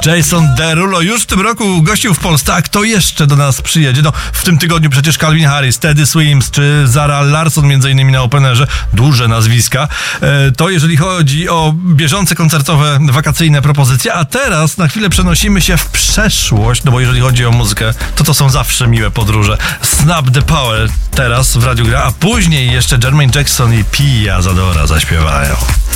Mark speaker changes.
Speaker 1: Jason Derulo już w tym roku gościł w Polsce, a kto jeszcze do nas przyjedzie? No, w tym tygodniu przecież Calvin Harris, Teddy Swims czy Zara Larsson między innymi na Openerze. Duże nazwiska. To jeżeli chodzi o bieżące koncertowe, wakacyjne propozycje, a teraz na chwilę przenosimy się w przeszłość, no bo jeżeli chodzi o muzykę, to są zawsze miłe podróże. Snap the Power teraz w Radiu Gra, a później jeszcze Jermaine Jackson i Pia Zadora zaśpiewają.